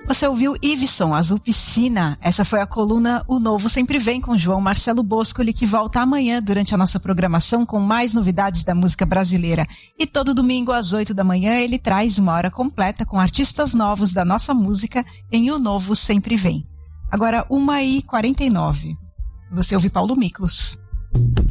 Você ouviu Iveson, Azul Piscina. Essa foi a coluna O Novo Sempre Vem, com João Marcelo Boscoli, que volta amanhã durante a nossa programação com mais novidades da música brasileira. E todo domingo às 8 da manhã ele traz uma hora completa com artistas novos da nossa música em O Novo Sempre Vem. Agora 1h49. Você ouve Paulo Miklos.